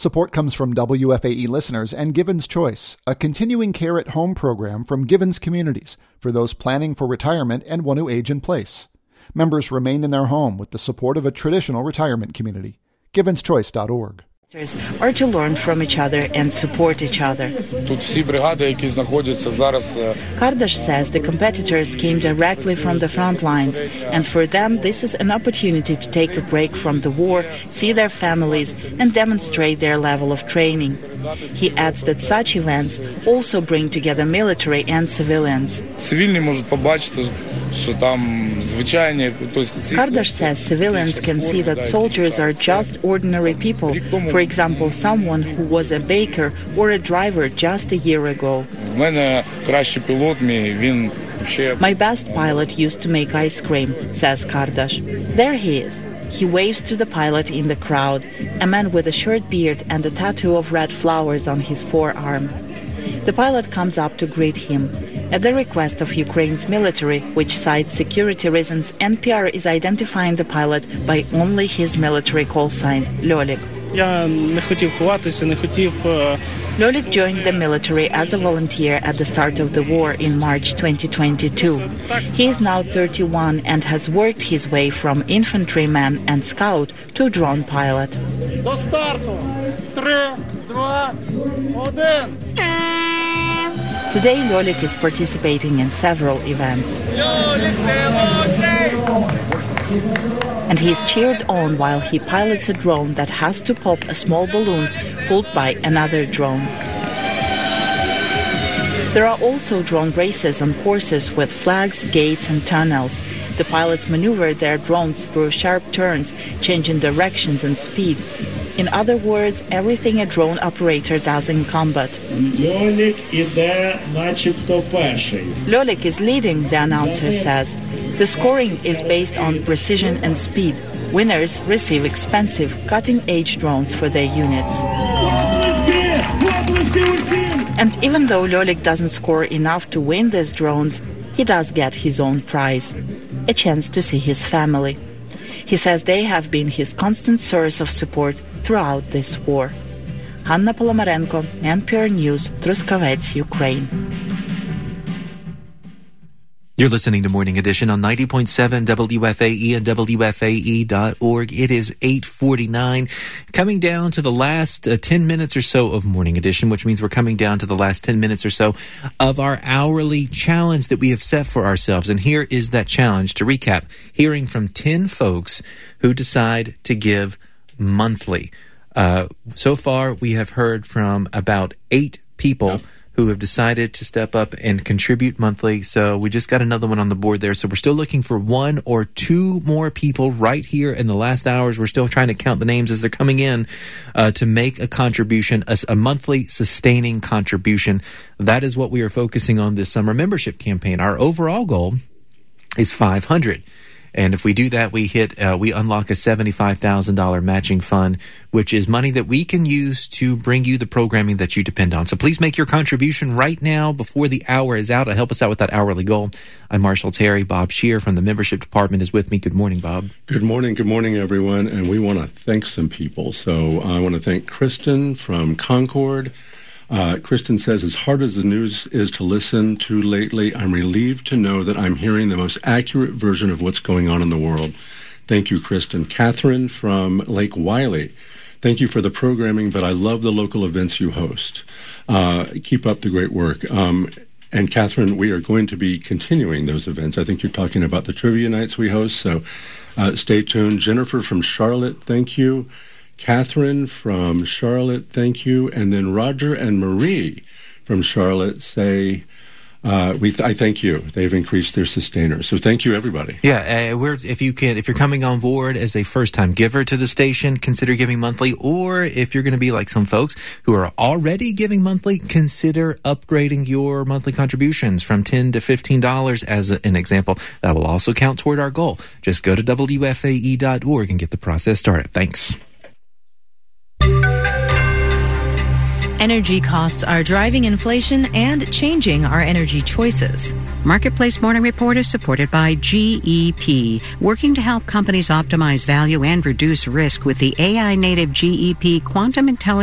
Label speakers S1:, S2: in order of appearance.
S1: Support comes from WFAE listeners and Givens Choice, a continuing care at home program from Givens Communities for those planning for retirement and want to age in place. Members remain in their home with the support of a traditional retirement community. GivensChoice.org.
S2: Are to learn from each other and support each other. Kardash says the competitors came directly from the front lines, and for them this is an opportunity to take a break from the war, see their families, and demonstrate their level of training. He adds that such events also bring together military and civilians. Kardash says civilians can see that soldiers are just ordinary people. For example, someone who was a baker or a driver just a year ago. My best pilot used to make ice cream, says Kardash. There he is. He waves to the pilot in the crowd, a man with a short beard and a tattoo of red flowers on his forearm. The pilot comes up to greet him. At the request of Ukraine's military, which cites security reasons, NPR is identifying the pilot by only his military call sign, Lyolik. Lyolik joined the military as a volunteer at the start of the war in March 2022. He is now 31 and has worked his way from infantryman and scout to drone pilot. Today, Lyolik is participating in several events. And he is cheered on while he pilots a drone that has to pop a small balloon pulled by another drone. There are also drone races on courses with flags, gates, and tunnels. The pilots maneuver their drones through sharp turns, changing directions and speed. In other words, everything a drone operator does in combat. Lyolik is leading, the announcer says. The scoring is based on precision and speed. Winners receive expensive, cutting-edge drones for their units. And even though Lyolik doesn't score enough to win these drones, he does get his own prize, a chance to see his family. He says they have been his constant source of support throughout this war. Hanna Polomarenko, NPR News, Truskavets, Ukraine.
S3: You're listening to Morning Edition on 90.7 WFAE and WFAE.org. It is 8:49, coming down to the last 10 minutes or so of Morning Edition, which means we're coming down to the last 10 minutes or so of our hourly challenge that we have set for ourselves. And here is that challenge. To recap, hearing from 10 folks who decide to give monthly. So far, we have heard from about 8 people who have decided to step up and contribute monthly. So we just got another one on the board there. So we're still looking for 1 or 2 more people right here in the last hours. We're still trying to count the names as they're coming in to make a contribution, a monthly sustaining contribution. That is what we are focusing on this summer membership campaign. Our overall goal is $500. And if we do that, we unlock a $75,000 matching fund, which is money that we can use to bring you the programming that you depend on. So please make your contribution right now before the hour is out to help us out with that hourly goal. I'm Marshall Terry. Bob Scheer from the membership department is with me. Good morning, Bob.
S4: Good morning, everyone. And we want to thank some people. So I want to thank Kristen from Concord. Kristen says, as hard as the news is to listen to lately, I'm relieved to know that I'm hearing the most accurate version of what's going on in the world. Thank you, Kristen. Catherine from Lake Wiley. Thank you for the programming, but I love the local events you host. Keep up the great work. And Catherine, we are going to be continuing those events. I think you're talking about the trivia nights we host, so stay tuned. Jennifer from Charlotte, thank you. Catherine from Charlotte, thank you. And then Roger and Marie from Charlotte say, I thank you. They've increased their sustainer. So thank you, everybody.
S3: Yeah, if you're coming on board as a first-time giver to the station, consider giving monthly. Or if you're going to be like some folks who are already giving monthly, consider upgrading your monthly contributions from $10 to $15 as an example. That will also count toward our goal. Just go to WFAE.org and get the process started. Thanks.
S5: Energy costs are driving inflation and changing our energy choices.
S6: Marketplace Morning Report is supported by GEP, working to help companies optimize value and reduce risk with the AI-native GEP Quantum Intelligence